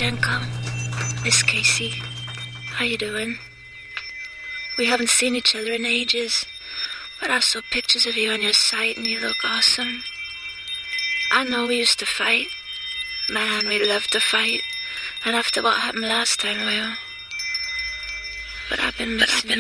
Janko. Miss Casey. How you doing? We haven't seen each other in ages, but I saw pictures of you on your site and you look awesome. I know we used to fight. Man, we loved to fight. And after what happened last time, well... But I've been missing